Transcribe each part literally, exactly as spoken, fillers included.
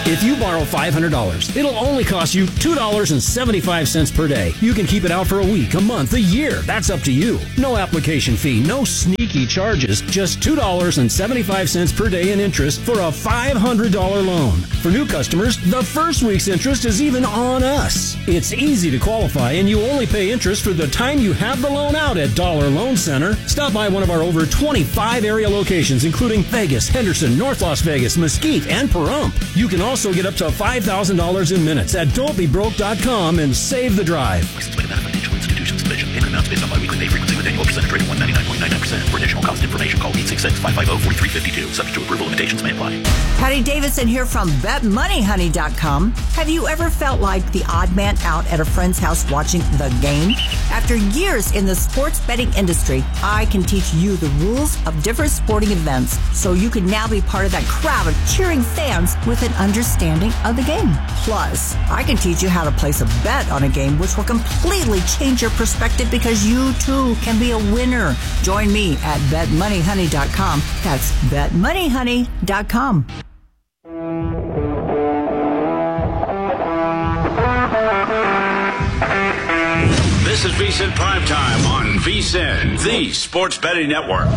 If you borrow five hundred dollars, it'll only cost you two dollars and seventy-five cents per day. You can keep it out for a week, a month, a year. That's up to you. No application fee, no sneaky charges, just two dollars and seventy-five cents per day in interest for a five hundred dollars loan. For new customers, the first week's interest is even on us. It's easy to qualify, and you only pay interest for the time you have the loan out at Dollar Loan Center. Stop by one of our over twenty-five area locations, including Vegas, Henderson, North Las Vegas, Mesquite, and Pahrump. You can also get up to five thousand dollars in minutes at don't be broke dot com and save the drive. License by Nevada Financial Institution. Submission. Payment amounts based on biweekly pay frequency with annual percentage rate of one ninety-nine point nine nine percent. For additional cost information, call eight six six, five five zero, four three five two. Subject to approval, limitations may apply. Patty Davidson here from bet money honey dot com. Have you ever felt like the odd man out at a friend's house watching the game? After years in the sports betting industry, I can teach you the rules of different sporting events so you can now be part of that crowd of cheering fans with an understanding of the game. Plus, I can teach you how to place a bet on a game, which will completely change your perspective because you too can be a winner. Join me at bet money honey dot com. That's bet money honey dot com. This is VSiN Primetime on VSiN, the Sports Betting Network.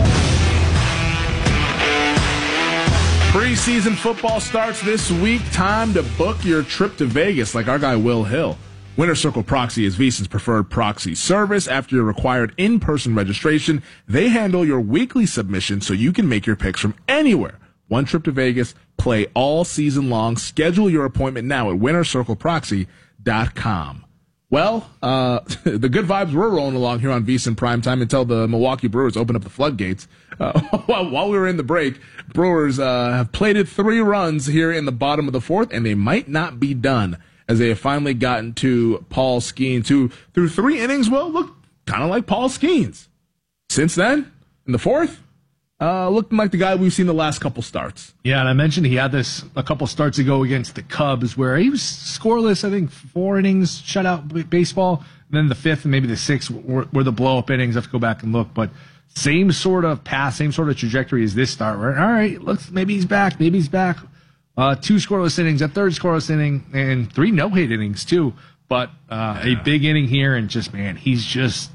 Preseason football starts this week. Time to book your trip to Vegas like our guy Will Hill. Winner Circle Proxy is VSiN's preferred proxy service. After your required in-person registration, they handle your weekly submission so you can make your picks from anywhere. One trip to Vegas, play all season long. Schedule your appointment now at winner circle proxy dot com. Well, uh, the good vibes were rolling along here on VSiN Primetime until the Milwaukee Brewers opened up the floodgates. Uh, while, while we were in the break, Brewers uh, have plated three runs here in the bottom of the fourth, and they might not be done as they have finally gotten to Paul Skeens, who through three innings, well, looked kind of like Paul Skeens. Since then, in the fourth, Uh, looking like the guy we've seen the last couple starts. Yeah, and I mentioned he had this a couple starts ago against the Cubs where he was scoreless, I think, four innings, shutout baseball. And then the fifth and maybe the sixth were, were the blow-up innings. I have to go back and look. But same sort of path, same sort of trajectory as this start. Where, all right, looks maybe he's back, maybe he's back. Uh, two scoreless innings, a third scoreless inning, and three no-hit innings, too. But uh, yeah. a big inning here, and just, man, he's just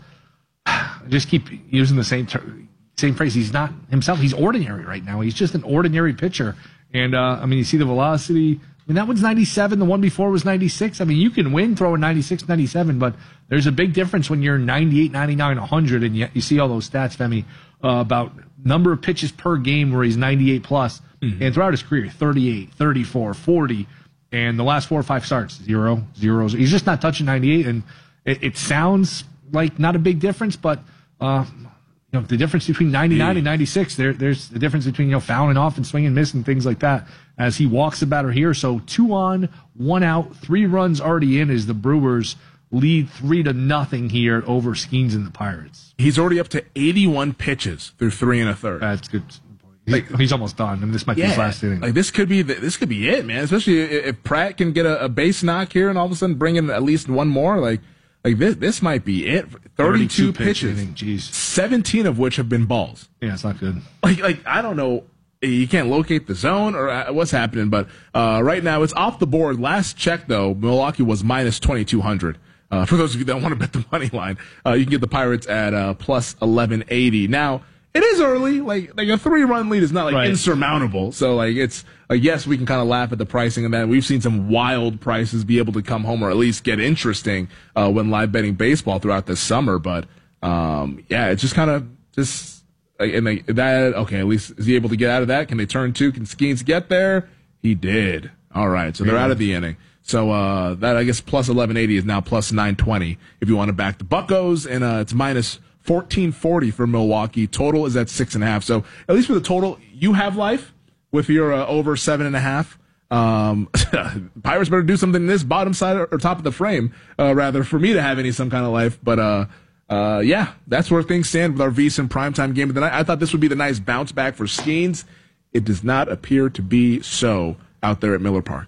– just keep using the same term. Same phrase. He's not himself. He's ordinary right now. He's just an ordinary pitcher. And, uh, I mean, you see the velocity. I mean, that one's ninety-seven. The one before was ninety-six. I mean, you can win throwing ninety-six, ninety-seven, but there's a big difference when you're ninety-eight, ninety-nine, one hundred, and you, you see all those stats, Femi, uh, about number of pitches per game where he's ninety-eight plus. Mm-hmm. And throughout his career, thirty-eight, thirty-four, forty, and the last four or five starts, zero, zeros. He's just not touching ninety-eight, and it, it sounds like not a big difference, but uh, you know, the difference between ninety-nine and ninety-six, there, there's the difference between, you know, fouling off and swing and miss and things like that as he walks the batter here. So two on, one out, three runs already in as the Brewers lead three to nothing here over Skeens and the Pirates. He's already up to eighty-one pitches through three and a third. That's good. Like, he's almost done. I mean, this might yeah, be his last inning. Like this could be the, this could be it, man. Especially if Pratt can get a, a base knock here and all of a sudden bring in at least one more. Like like this this might be it. thirty-two pitches, inning. Jeez. seventeen of which have been balls. Yeah, it's not good. Like like I don't know. You can't locate the zone or what's happening, but uh, right now it's off the board. Last check though, Milwaukee was minus twenty-two hundred. Uh, for those of you that want to bet the money line, uh, you can get the Pirates at uh, plus eleven eighty. Now, it is early. Like like a three-run lead is not like right. insurmountable. So like it's like yes, we can kind of laugh at the pricing and that. We've seen some wild prices be able to come home or at least get interesting uh, when live betting baseball throughout the summer. But um, yeah, it's just kind of just like, and they, that okay. At least is he able to get out of that? Can they turn two? Can Skeens get there? He did. All right, so they're yeah. out of the inning. So uh, that I guess plus eleven eighty is now plus nine twenty if you want to back the Buccos, and uh, it's minus fourteen forty for Milwaukee. Total is at six and a half. So at least for the total, you have life with your uh, over seven and a half. Um, Pirates better do something in this bottom side or top of the frame, uh, rather for me to have any some kind of life. But uh, uh, yeah, that's where things stand with our VSiN primetime game of the night. I thought this would be the nice bounce back for Skeens. It does not appear to be so out there at Miller Park.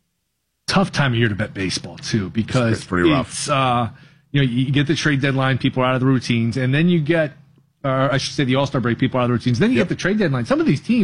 Tough time of year to bet baseball too, because it's pretty rough. It's, uh, you know, you get the trade deadline, people are out of the routines, and then you get, uh, I should say, the All-Star break, people are out of the routines. Then you yep. get the trade deadline. Some of these teams,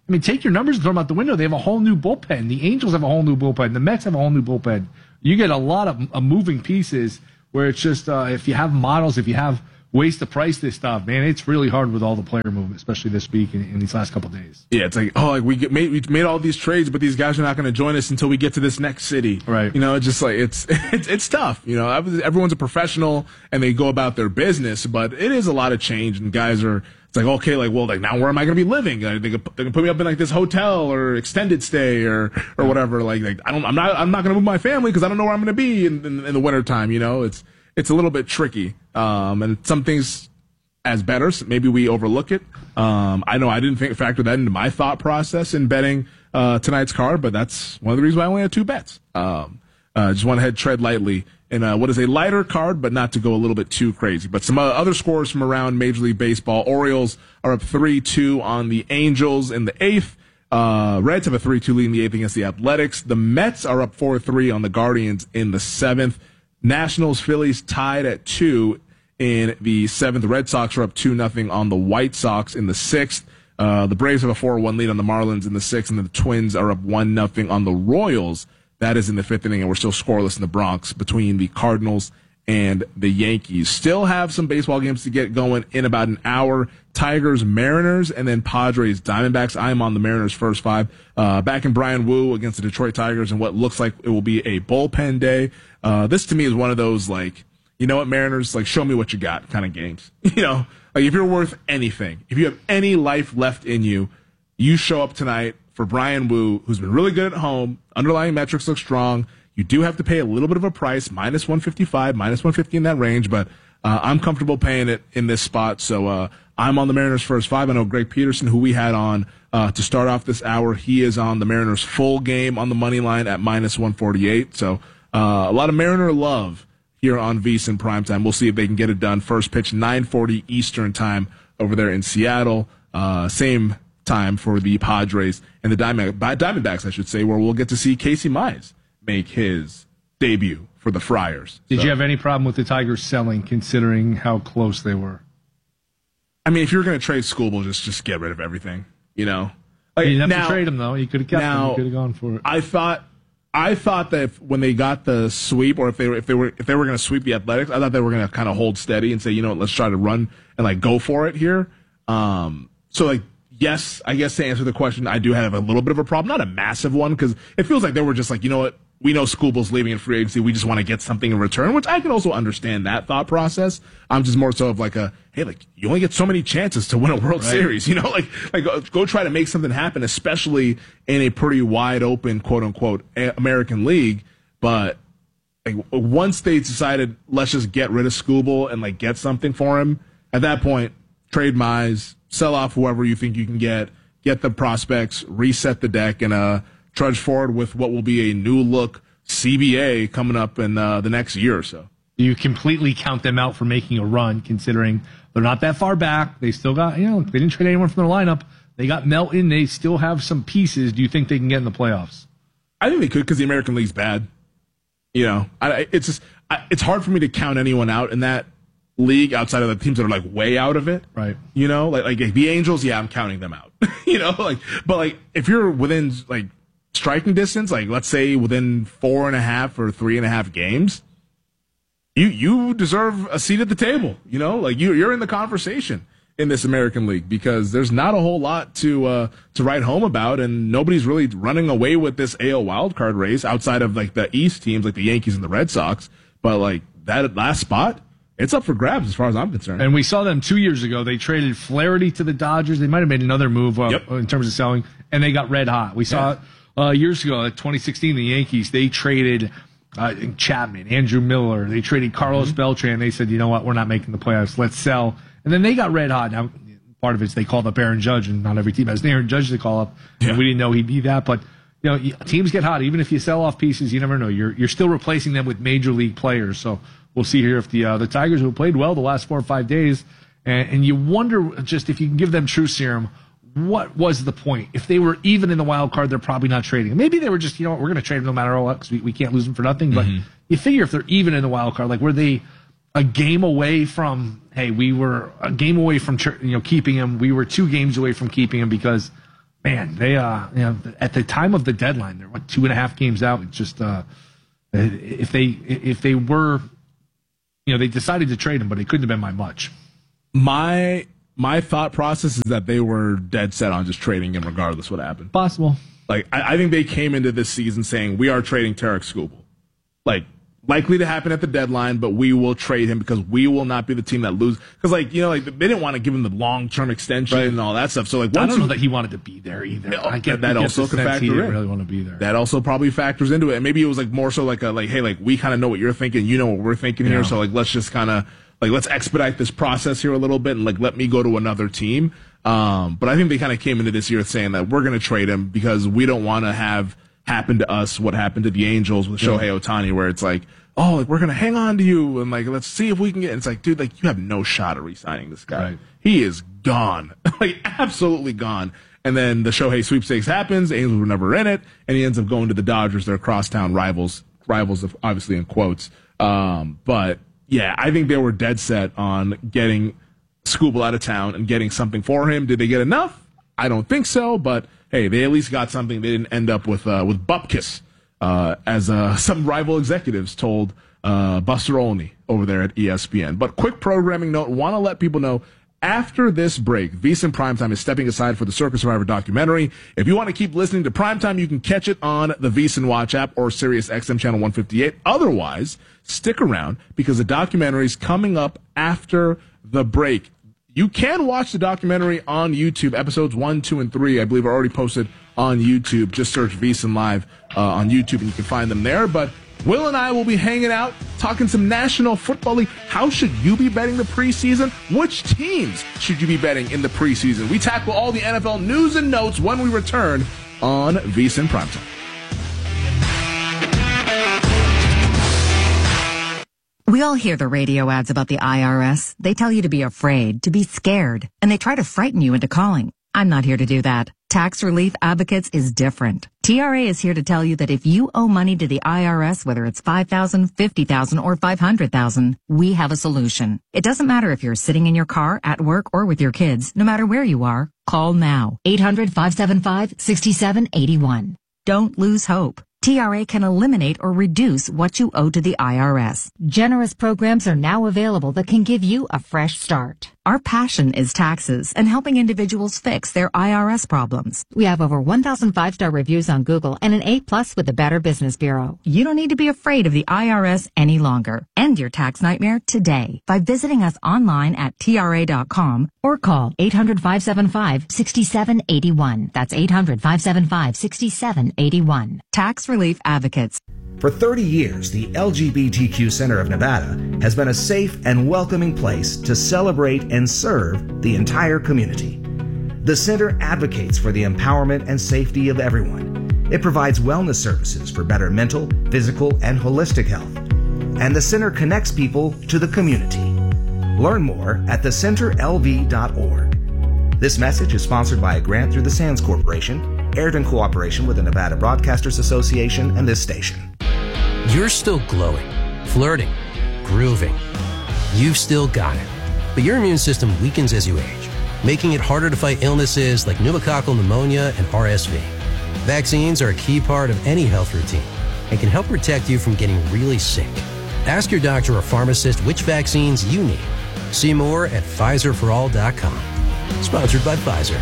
I mean, take your numbers and throw them out the window. They have a whole new bullpen. The Angels have a whole new bullpen. The Mets have a whole new bullpen. You get a lot of uh, moving pieces where it's just uh, if you have models, if you have ways to price this stuff, man, it's really hard with all the player movement, especially this week and in these last couple of days. Yeah, it's like, oh, like we get, made we made all these trades, but these guys are not going to join us until we get to this next city. Right. You know, it's just like it's it's, it's tough. You know, everyone's a professional and they go about their business, but it is a lot of change, and guys are. It's like, okay, like, well, like, now where am I going to be living? Like, they can, they can put me up in like this hotel or extended stay or, or whatever. Like, like, I don't, I'm not, I'm not going to move my family because I don't know where I'm going to be in, in, in the wintertime. You know, it's, it's a little bit tricky. Um, and some things as bettors, maybe we overlook it. Um, I know I didn't think, factor that into my thought process in betting, uh, tonight's card, but that's one of the reasons why I only had two bets. Um, uh, just want to head tread lightly. In uh, what is a lighter card, but not to go a little bit too crazy. But some uh, other scores from around Major League Baseball. Orioles are up three two on the Angels in the eighth. Uh, Reds have a three two lead in the eighth against the Athletics. The Mets are up four three on the Guardians in the seventh. Nationals, Phillies tied at two in the seventh. The Red Sox are up two nothing on the White Sox in the sixth. Uh, the Braves have a four one lead on the Marlins in the sixth, and the Twins are up one nothing on the Royals. That is in the fifth inning, and we're still scoreless in the Bronx between the Cardinals and the Yankees. Still have some baseball games to get going in about an hour. Tigers, Mariners, and then Padres, Diamondbacks. I'm on the Mariners' first five. Uh, back in Brian Wu against the Detroit Tigers and what looks like it will be a bullpen day. Uh, this to me is one of those, like, you know what, Mariners, like, show me what you got kind of games. You know, like, if you're worth anything, if you have any life left in you, you show up tonight for Brian Wu, who's been really good at home. Underlying metrics look strong. You do have to pay a little bit of a price, minus one fifty-five, minus one fifty in that range, but uh, I'm comfortable paying it in this spot. So uh, I'm on the Mariners' first five. I know Greg Peterson, who we had on uh, to start off this hour, he is on the Mariners' full game on the money line at minus one forty-eight. So uh, a lot of Mariner love here on VSiN Primetime. We'll see if they can get it done. First pitch, nine forty Eastern time over there in Seattle. Uh, same time for the Padres and the Diamond, Diamondbacks, I should say, where we'll get to see Casey Mize make his debut for the Friars. Did so, you have any problem with the Tigers selling, considering how close they were? I mean, if you're going to trade Skubal, just just get rid of everything. You know, like, you didn't have now, to trade him though. You could have kept now, him. You could have gone for it. I thought, I thought that if, when they got the sweep, or if they were if they were if they were going to sweep the Athletics, I thought they were going to kind of hold steady and say, you know what, let's try to run and like go for it here. Um, so like. Yes, I guess to answer the question, I do have a little bit of a problem. Not a massive one, because it feels like they were just like, you know what, we know Skubal's leaving in free agency. We just want to get something in return, which I can also understand that thought process. I'm just more so of like a, hey, like, you only get so many chances to win a World right. Series. You know, like, like go, go try to make something happen, especially in a pretty wide open, quote unquote, American League. But like, once they decided, let's just get rid of Skubal and like get something for him, at that point, trade Mize, sell off whoever you think you can get, get the prospects, reset the deck, and uh, trudge forward with what will be a new look C B A coming up in uh, the next year or so. You completely count them out for making a run, considering they're not that far back. They still got, you know, they didn't trade anyone from their lineup. They got Melton. They still have some pieces. Do you think they can get in the playoffs? I think they could, because the American League's bad. You know, I, it's just I, it's hard for me to count anyone out in that league outside of the teams that are like way out of it. Right. You know, like like the Angels, yeah, I'm counting them out. You know, like but like if you're within like striking distance, like let's say within four and a half or three and a half games, you you deserve a seat at the table. You know, like you you're in the conversation in this American League, because there's not a whole lot to uh to write home about, and nobody's really running away with this A L wildcard race outside of like the East teams like the Yankees and the Red Sox. But like that last spot, it's up for grabs as far as I'm concerned. And we saw them two years ago. They traded Flaherty to the Dodgers. They might have made another move uh, yep. in terms of selling, and they got red hot. We saw yeah. it uh, years ago, at twenty sixteen, the Yankees, they traded uh, Chapman, Andrew Miller. They traded Carlos mm-hmm. Beltran. They said, you know what, we're not making the playoffs. Let's sell. And then they got red hot. Now, part of it's they called up Aaron Judge, and not every team has Aaron Judge to call up. Yeah. And we didn't know he'd be that. But, you know, teams get hot. Even if you sell off pieces, you never know. You're you're still replacing them with major league players. So we'll see here if the uh, the Tigers, who have played well the last four or five days, and, and you wonder just if you can give them true serum, what was the point? If they were even in the wild card, they're probably not trading. Maybe they were just, you know what, we're going to trade them no matter what, because we, we can't lose them for nothing. But mm-hmm. you figure if they're even in the wild card, like were they a game away from, hey, we were a game away from, you know, keeping him. We were two games away from keeping him because man, they uh, you know, at the time of the deadline, they're what, two and a half games out. It's just uh, if they if they were, you know, they decided to trade him, but it couldn't have been by much. My my thought process is that they were dead set on just trading him regardless what happened. Possible. Like I, I think they came into this season saying we are trading Tarek Skubal. Like. Likely to happen at the deadline, but we will trade him because we will not be the team that loses. Because, like, you know, like they didn't want to give him the long-term extension right. and all that stuff. So, like, I once don't know you, that he wanted to be there either. I get that I also could factor he didn't in. Really want to be there. That also probably factors into it. And maybe it was like more so like a like, hey, like we kind of know what you're thinking, you know what we're thinking yeah. here. So, like, let's just kind of like let's expedite this process here a little bit and like let me go to another team. Um, but I think they kind of came into this year saying that we're going to trade him because we don't want to have happen to us what happened to the Angels with Shohei yeah. Ohtani, where it's like. Oh, like we're gonna hang on to you and like let's see if we can get. And it's like, dude, like you have no shot at re-signing this guy. Right. He is gone, like absolutely gone. And then the Shohei sweepstakes happens. The Angels were never in it, and he ends up going to the Dodgers. They're crosstown rivals, rivals of obviously in quotes. Um, but yeah, I think they were dead set on getting Skubal out of town and getting something for him. Did they get enough? I don't think so. But hey, they at least got something. They didn't end up with uh, with Bupkis. Uh, as uh, some rival executives told uh, Buster Olney over there at E S P N. But quick programming note, want to let people know, after this break, VSiN Primetime is stepping aside for the Circa Survivor documentary. If you want to keep listening to Primetime, you can catch it on the VSiN Watch app or Sirius X M channel one fifty-eight. Otherwise, stick around because the documentary is coming up after the break. You can watch the documentary on YouTube. Episodes one, two, and three, I believe, are already posted on YouTube. Just search VSiN Live uh, on YouTube, and you can find them there. But Will and I will be hanging out, talking some National Football League. How should you be betting the preseason? Which teams should you be betting in the preseason? We tackle all the N F L news and notes when we return on VSiN Primetime. We all hear the radio ads about the I R S. They tell you to be afraid, to be scared, and they try to frighten you into calling. I'm not here to do that. Tax Relief Advocates is different. T R A is here to tell you that if you owe money to the I R S, whether it's five thousand dollars, fifty thousand dollars, or five hundred thousand dollars, we have a solution. It doesn't matter if you're sitting in your car, at work, or with your kids. No matter where you are, call now. eight hundred, five seven five, six seven eight one. Don't lose hope. T R A can eliminate or reduce what you owe to the I R S. Generous programs are now available that can give you a fresh start. Our passion is taxes and helping individuals fix their I R S problems. We have over one thousand five-star reviews on Google and an A plus with the Better Business Bureau. You don't need to be afraid of the I R S any longer. End your tax nightmare today by visiting us online at T R A dot com or call eight hundred, five seven five, six seven eight one. That's eight hundred, five seven five, six seven eight one. Tax Relief Advocates. For thirty years, the L G B T Q Center of Nevada has been a safe and welcoming place to celebrate and serve the entire community. The center advocates for the empowerment and safety of everyone. It provides wellness services for better mental, physical, and holistic health. And the center connects people to the community. Learn more at the center L V dot org. This message is sponsored by a grant through the Sands Corporation, aired in cooperation with the Nevada Broadcasters Association and this station. You're still glowing, flirting, grooving. You've still got it. But your immune system weakens as you age, making it harder to fight illnesses like pneumococcal pneumonia and R S V. Vaccines are a key part of any health routine and can help protect you from getting really sick. Ask your doctor or pharmacist which vaccines you need. See more at Pfizer for all dot com. Sponsored by Pfizer.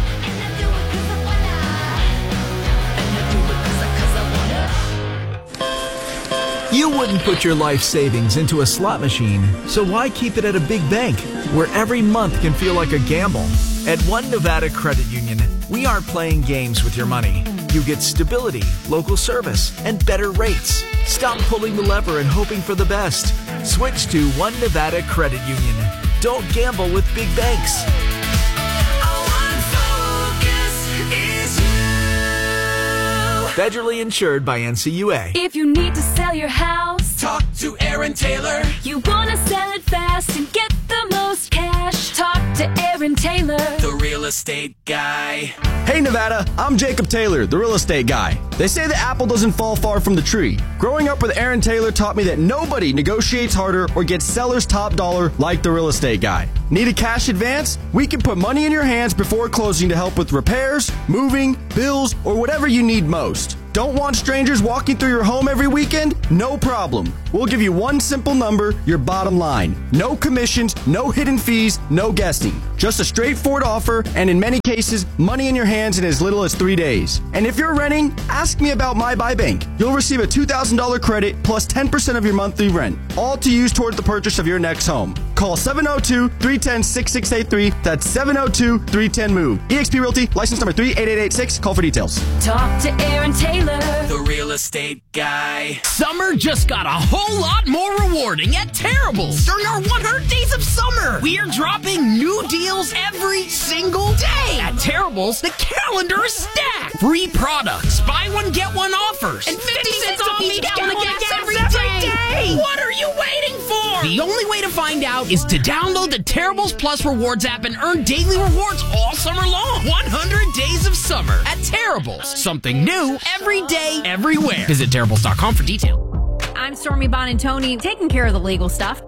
You wouldn't put your life savings into a slot machine, so why keep it at a big bank, where every month can feel like a gamble? At One Nevada Credit Union, we aren't playing games with your money. You get stability, local service, and better rates. Stop pulling the lever and hoping for the best. Switch to One Nevada Credit Union. Don't gamble with big banks. Federally insured by N C U A. If you need to sell your house, talk to Aaron Taylor. You want to sell it fast and get the most cash. cash. Talk to Aaron Taylor, the real estate guy. Hey Nevada, I'm Jacob Taylor, the real estate guy. They say the apple doesn't fall far from the tree. Growing up with Aaron Taylor taught me that nobody negotiates harder or gets seller's top dollar like the real estate guy. Need a cash advance? We can put money in your hands before closing to help with repairs, moving, bills, or whatever you need most. Don't want strangers walking through your home every weekend? No problem. We'll give you one simple number, your bottom line. No commissions, no hidden fees, no guessing. Just a straightforward offer, and in many cases, money in your hands in as little as three days. And if you're renting, ask me about My Buy Bank. You'll receive a two thousand dollars credit plus ten percent of your monthly rent, all to use toward the purchase of your next home. Call seven oh two, three one oh, six six eight three. That's seven oh two, three one oh, move. eXp Realty, license number three eight eight eight six. Call for details. talk to Aaron Taylor, the real estate guy. Summer just got a whole lot more rewarding at Terrible's. During our one hundred days of summer, we are dropping new deals every single day. At Terrible's, the calendar is stacked. Free products, buy one, get one offers, and fifty cents off each gallon of gas every day. What are you waiting for? The only way to find out is to download the Terrible's Plus Rewards app and earn daily rewards all summer long. one hundred days of summer at Terrible's. Something new every day, everywhere. Visit terribles dot com for details. I'm Stormy Bonantoni, taking care of the legal stuff.